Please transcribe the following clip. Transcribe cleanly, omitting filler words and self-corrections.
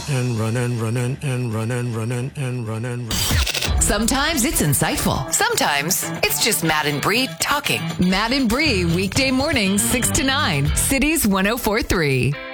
and run and run and run and run and run and run. Sometimes it's insightful. Sometimes it's just Matt and Bree talking. Matt and Bree, weekday mornings, 6 to 9. Cities 104.3.